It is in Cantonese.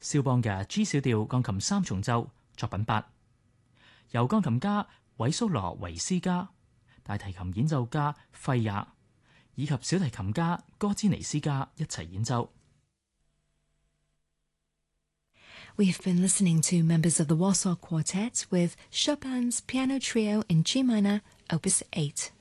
肖邦嘅 G 小調鋼琴三重奏作品8，由鋼琴家韋蘇羅維斯加、大提琴演奏家費也以及小提琴家哥茲尼斯加一齊演奏。 We have been listening to members of the Warsaw Quartet with Chopin's Piano Trio in G minor, Opus 8.